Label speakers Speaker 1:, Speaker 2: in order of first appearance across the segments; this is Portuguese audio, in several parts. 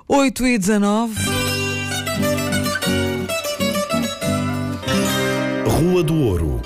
Speaker 1: 8h19.
Speaker 2: Rua do Ouro.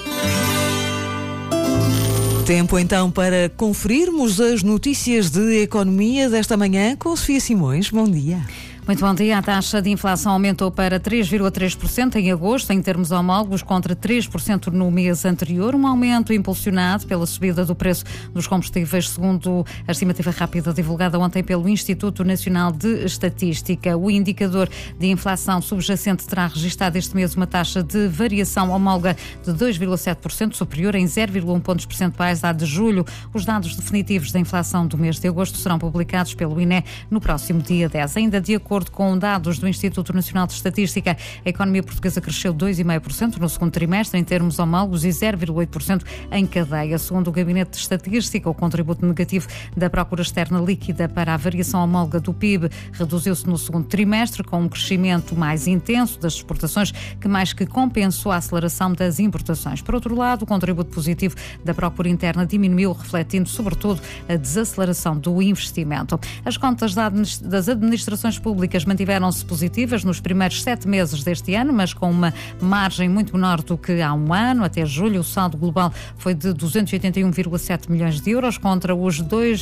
Speaker 1: Tempo então para conferirmos as notícias de economia desta manhã com Sofia Simões. Bom dia.
Speaker 3: Muito bom dia. A taxa de inflação aumentou para 3,3% em agosto, em termos homólogos, contra 3% no mês anterior. Um aumento impulsionado pela subida do preço dos combustíveis, segundo a estimativa rápida divulgada ontem pelo Instituto Nacional de Estatística. O indicador de inflação subjacente terá registado este mês uma taxa de variação homóloga de 2,7%, superior em 0,1 pontos percentuais à de julho. Os dados definitivos da inflação do mês de agosto serão publicados pelo INE no próximo dia 10. Ainda de acordo com dados do Instituto Nacional de Estatística, a economia portuguesa cresceu 2,5% no segundo trimestre em termos homólogos e 0,8% em cadeia. Segundo o Gabinete de Estatística, o contributo negativo da procura externa líquida para a variação homóloga do PIB reduziu-se no segundo trimestre, com um crescimento mais intenso das exportações, que mais que compensou a aceleração das importações. Por outro lado, o contributo positivo da procura interna diminuiu, refletindo sobretudo a desaceleração do investimento. As contas das administrações públicas mantiveram-se positivas nos primeiros 7 meses deste ano, mas com uma margem muito menor do que há um ano. Até julho, o saldo global foi de 281,7 milhões de euros contra os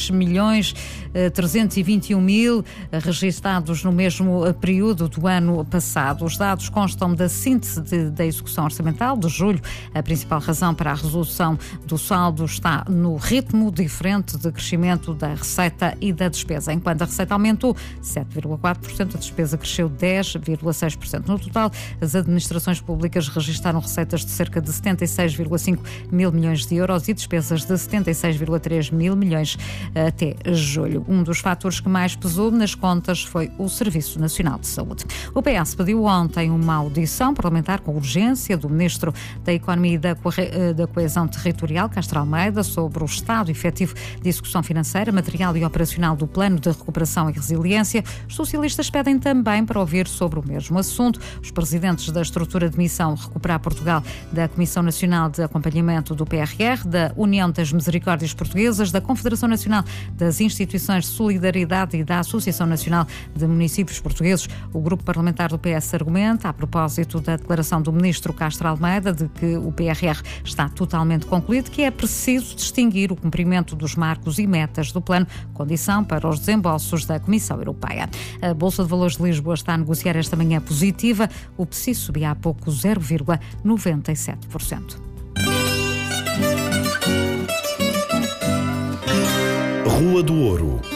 Speaker 3: 2.321.000 registados no mesmo período do ano passado. Os dados constam da síntese da execução orçamental de julho. A principal razão para a resolução do saldo está no ritmo diferente de crescimento da receita e da despesa. Enquanto a receita aumentou 7,4%, a despesa cresceu 10,6%. No total, as administrações públicas registaram receitas de cerca de 76,5 mil milhões de euros e despesas de 76,3 mil milhões até julho. Um dos fatores que mais pesou nas contas foi o Serviço Nacional de Saúde. O PS pediu ontem uma audição parlamentar com urgência do Ministro da Economia e da Coesão Territorial, Castro Almeida, sobre o estado efetivo de execução financeira, material e operacional do Plano de Recuperação e Resiliência. Os socialistas pedem também para ouvir sobre o mesmo assunto os presidentes da estrutura de missão Recuperar Portugal, da Comissão Nacional de Acompanhamento do PRR, da União das Misericórdias Portuguesas, da Confederação Nacional das Instituições de Solidariedade e da Associação Nacional de Municípios Portugueses. O grupo parlamentar do PS argumenta, a propósito da declaração do ministro Castro Almeida de que o PRR está totalmente concluído, que é preciso distinguir o cumprimento dos marcos e metas do plano, condição para os desembolsos da Comissão Europeia. A Bolsa de Valores de Lisboa está a negociar esta manhã positiva. O PSI subia há pouco 0,97%.
Speaker 2: Rua do Ouro.